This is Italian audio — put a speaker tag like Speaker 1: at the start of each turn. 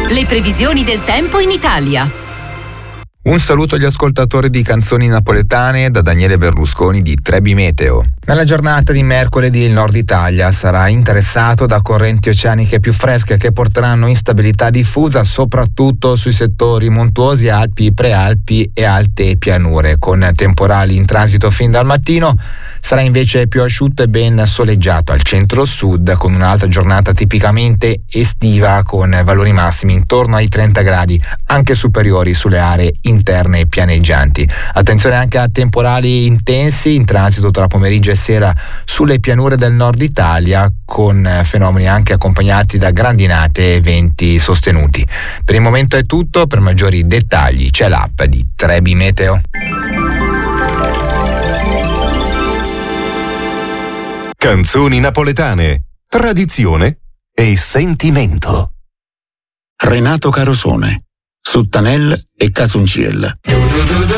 Speaker 1: Le previsioni del tempo in Italia.
Speaker 2: Un saluto agli ascoltatori di Canzoni Napoletane da Daniele Berlusconi di Trebi Meteo. Nella giornata di mercoledì il nord Italia sarà interessato da correnti oceaniche più fresche che porteranno instabilità diffusa soprattutto sui settori montuosi, Alpi, Prealpi e alte pianure, con temporali in transito fin dal mattino. Sarà invece più asciutto e ben soleggiato al centro-sud, con un'altra giornata tipicamente estiva con valori massimi intorno ai 30 gradi, anche superiori sulle aree interne e pianeggianti. Attenzione anche a temporali intensi in transito tra pomeriggio e sera sulle pianure del nord Italia, con fenomeni anche accompagnati da grandinate e venti sostenuti. Per il momento è tutto, per maggiori dettagli c'è l'app di Trebi Meteo.
Speaker 3: Canzoni napoletane, tradizione e sentimento.
Speaker 4: Renato Carosone, Suttanel e Casunciel.